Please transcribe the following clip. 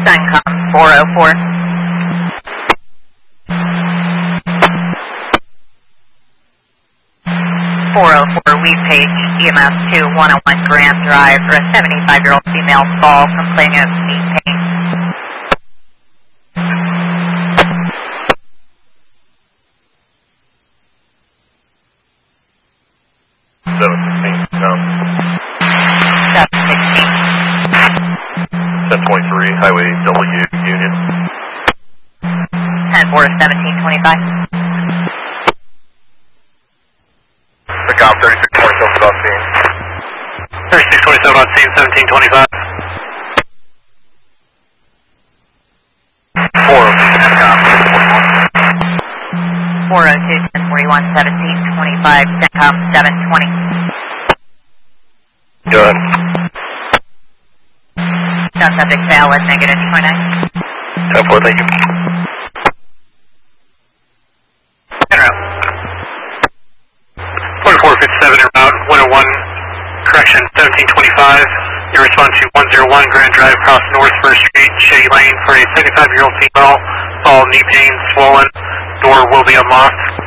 CENTCOM 404. 404 Weedpage, EMS 2101 Grand Drive for a 75-year-old female fall complaining of knee pain. Highway W Union. 10-4-1725. The COM 3627 on scene. 3627 on scene, 1725. 402 COM 402 1041 1725, CENTCOM 720. Go ahead. Subject fail with negative 29. 10-4, thank you. En route. 4457 en route, 101, correction, 1725. You respond to 101 Grand Drive, cross North 1st Street, Shady Lane for a 75-year-old female, fall, knee pain, swollen. Door will be unlocked.